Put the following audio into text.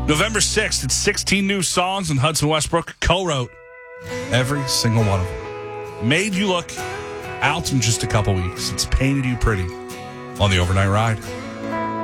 November 6th, it's 16 new songs, and Hudson Westbrook co-wrote every single one of them. Made you look out in just a couple weeks. It's painted you pretty on the overnight ride.